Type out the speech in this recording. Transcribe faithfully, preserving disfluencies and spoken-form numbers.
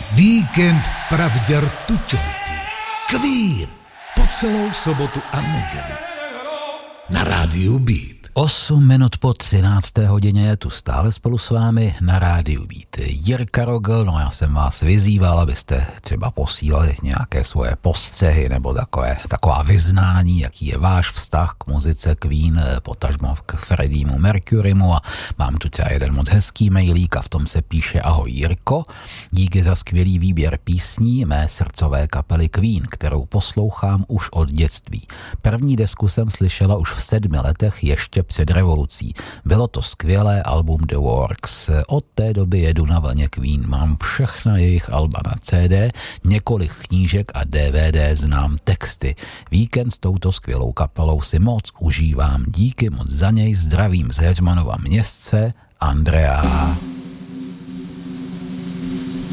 Víkend vpravdě rtuťovitý. Queen po celou sobotu a neděli. Na rádiu Beat. osm minut po třinácté hodině je tu stále spolu s vámi na rádiu Beat Jirka Rogl. No já jsem vás vyzýval, abyste třeba posílali nějaké svoje postřehy nebo takové, taková vyznání, jaký je váš vztah k muzice Queen, potažmo k Freddiemu Mercurymu, a mám tu třeba jeden moc hezký mailík a v tom se píše: ahoj Jirko, díky za skvělý výběr písní mé srdcové kapely Queen, kterou poslouchám už od dětství. První desku jsem slyšela už v sedmi letech, ještě před revolucí. Bylo to skvělé album The Works. Od té doby jedu na vlně Queen. Mám všechna jejich alba na C D, několik knížek a D V D, znám texty. Víkend s touto skvělou kapelou si moc užívám. Díky moc za něj, zdravím z Heřmanova Městce, Andrea.